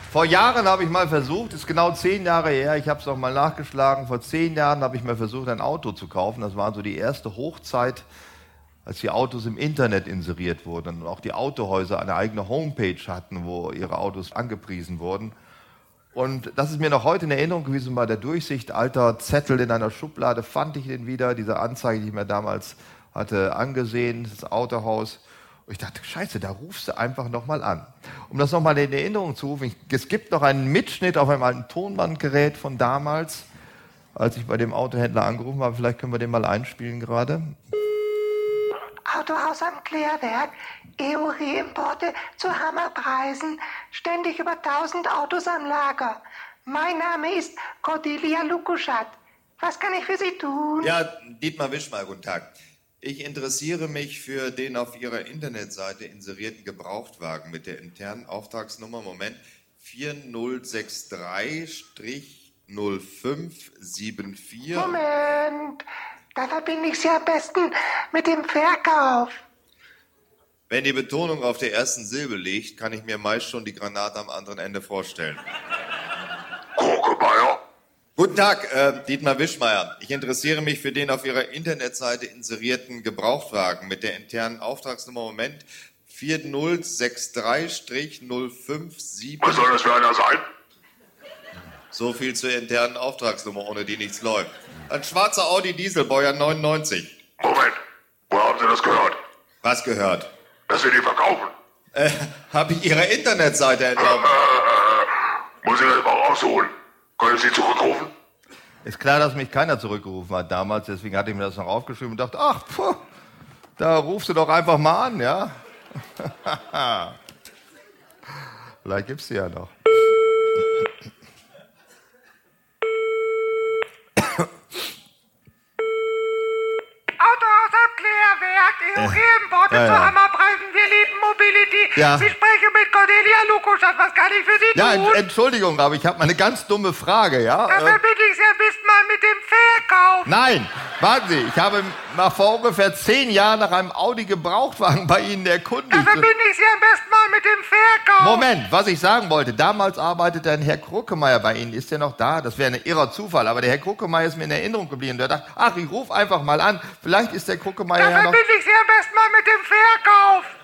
Vor Jahren habe ich mal versucht, ist genau 10 Jahre her, ich habe es noch mal nachgeschlagen, vor 10 Jahren habe ich mal versucht, ein Auto zu kaufen. Das war so die erste Hochzeit, als die Autos im Internet inseriert wurden und auch die Autohäuser eine eigene Homepage hatten, wo ihre Autos angepriesen wurden. Und das ist mir noch heute in Erinnerung gewesen bei der Durchsicht. Alter Zettel in einer Schublade, fand ich den wieder, diese Anzeige, die ich mir damals hatte angesehen, das Autohaus. Und ich dachte, scheiße, da rufst du einfach nochmal an. Um das nochmal in Erinnerung zu rufen, es gibt noch einen Mitschnitt auf einem alten Tonbandgerät von damals, als ich bei dem Autohändler angerufen habe. Vielleicht können wir den mal einspielen gerade. Autohaus am Klärwerk, EU-Reimporte zu Hammerpreisen, ständig über 1000 Autos am Lager. Mein Name ist Cordelia Lukuschat. Was kann ich für Sie tun? Ja, Dietmar Wischmeier, guten Tag. Ich interessiere mich für den auf Ihrer Internetseite inserierten Gebrauchtwagen mit der internen Auftragsnummer, Moment, 4063-0574. Moment, da verbinde ich Sie am besten mit dem Verkauf. Wenn die Betonung auf der ersten Silbe liegt, kann ich mir meist schon die Granate am anderen Ende vorstellen. Krokemeyer? Guten Tag, Dietmar Wischmeier. Ich interessiere mich für den auf Ihrer Internetseite inserierten Gebrauchtwagen mit der internen Auftragsnummer, Moment, 4063-0574. Was soll das für einer sein? So viel zur internen Auftragsnummer, ohne die nichts läuft. Ein schwarzer Audi Diesel, Baujahr 99. Moment, wo haben Sie das gehört? Was gehört? Dass Sie die verkaufen? Habe ich Ihrer Internetseite entnommen. Muss ich das mal rausholen? Können Sie zurückrufen? Ist klar, dass mich keiner zurückgerufen hat damals, deswegen hatte ich mir das noch aufgeschrieben und dachte, ach, puh, da rufst du doch einfach mal an, ja? Vielleicht gibt's sie ja noch. Autohaus am Klärwerk, EU-Reimporte zu Hammerpreisen, wir lieben Mobility. Ja. Sie sprechen mit Cordelia Lukuschat. Was kann ich für Sie Ja, tun? Entschuldigung, aber ich habe mal eine ganz dumme Frage, ja? Da verbinde ich Sie am besten mal mit dem Verkauf. Nein, warten Sie, ich habe mal vor ungefähr 10 Jahren nach einem Audi-Gebrauchtwagen bei Ihnen erkundigt. Da verbinde ich Sie am besten mal mit dem Verkauf. Moment, was ich sagen wollte, damals arbeitete ein Herr Kruckemeyer bei Ihnen. Ist der noch da? Das wäre ein irrer Zufall, aber der Herr Kruckemeyer ist mir in Erinnerung geblieben. Der dachte, ach, ich rufe einfach mal an, vielleicht ist der Kruckemeyer Da ja noch... verbinde ich Sie am besten mal mit dem Verkauf.